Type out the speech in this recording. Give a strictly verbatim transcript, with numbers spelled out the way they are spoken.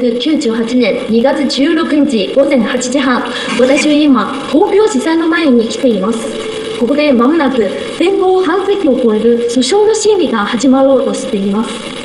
くきゅうじゅうはちねんにがつじゅうろくにちごぜんはちじはん、私は今、東京地裁の前に来ています。ここでまもなく戦後半世紀を超える訴訟の審理が始まろうとしています。